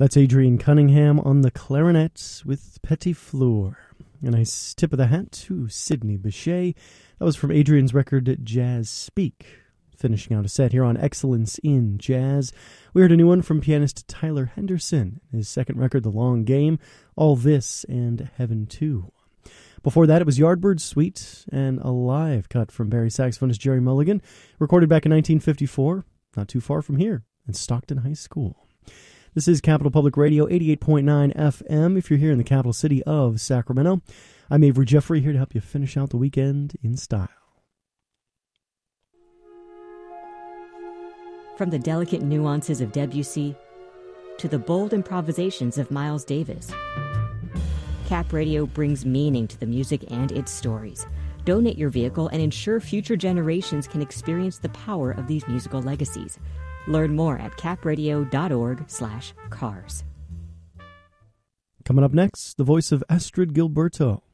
That's Adrian Cunningham on the clarinet with Petit Fleur. A nice tip of the hat to Sidney Bechet. That was from Adrian's record Jazz Speak. Finishing out a set here on Excellence in Jazz. We heard a new one from pianist Tyler Henderson. His second record, The Long Game, All This and Heaven 2. Before that, it was Yardbird Suite and a live cut from Barry saxophonist Jerry Mulligan, recorded back in 1954, not too far from here, in Stockton High School. This is Capital Public Radio, 88.9 FM, if you're here in the capital city of Sacramento. I'm Avery Jeffrey, here to help you finish out the weekend in style. From the delicate nuances of Debussy to the bold improvisations of Miles Davis, Cap Radio brings meaning to the music and its stories. Donate your vehicle and ensure future generations can experience the power of these musical legacies. Learn more at capradio.org/cars. Coming up next, the voice of Astrid Gilberto.